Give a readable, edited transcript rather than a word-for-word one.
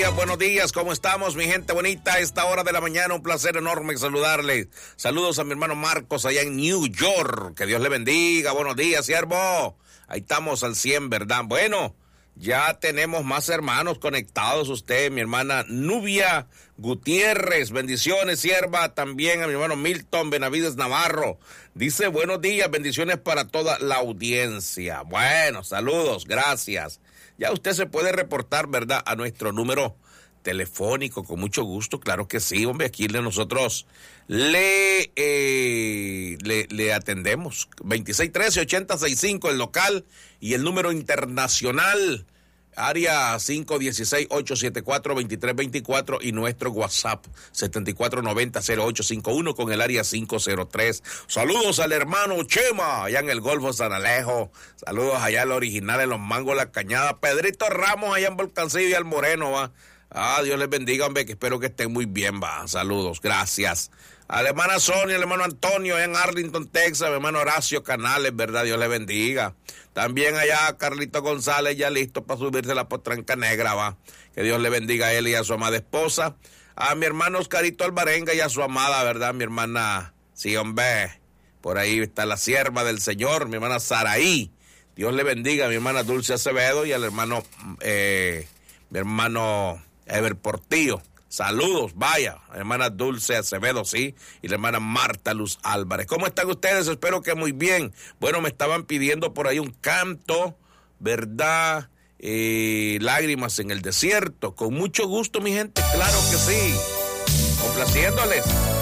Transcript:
Buenos días, ¿cómo estamos, mi gente bonita? A esta hora de la mañana, un placer enorme saludarles. Saludos a mi hermano Marcos allá en New York. Que Dios le bendiga. Buenos días, siervo. Ahí estamos al 100, ¿verdad? Bueno, ya tenemos más hermanos conectados. Usted, mi hermana Nubia Gutiérrez. Bendiciones, sierva. También a mi hermano Milton Benavides Navarro. Dice, buenos días, bendiciones para toda la audiencia. Bueno, saludos, gracias. Ya usted se puede reportar, ¿verdad?, a nuestro número telefónico, con mucho gusto, claro que sí, hombre, aquí nosotros le atendemos. 2613-8065 el local y el número internacional, área 516-874-2324 y nuestro WhatsApp 7490-0851 con el área 503. Saludos al hermano Chema, allá en el Golfo San Alejo. Saludos allá al original en Los Mangos, La Cañada. Pedrito Ramos allá en Volcancillo y al Moreno, va. Dios les bendiga, hombre, que espero que estén muy bien, va. Saludos, gracias. A la hermana Sonia, al hermano Antonio, allá en Arlington, Texas, mi hermano Horacio Canales, ¿verdad? Dios le bendiga. También allá Carlito González, ya listo para subirse la potranca negra, va. Que Dios le bendiga a él y a su amada esposa. A mi hermano Oscarito Alvarenga y a su amada, ¿verdad? Mi hermana, sí, hombre, por ahí está la sierva del Señor, mi hermana Saraí. Dios le bendiga a mi hermana Dulce Acevedo y al hermano, mi hermano Ever Portillo. Saludos, vaya, hermana Dulce Acevedo, sí, y la hermana Marta Luz Álvarez. ¿Cómo están ustedes? Espero que muy bien. Bueno, me estaban pidiendo por ahí un canto, ¿verdad? Lágrimas en el desierto. Con mucho gusto, mi gente, claro que sí. Complaciéndoles.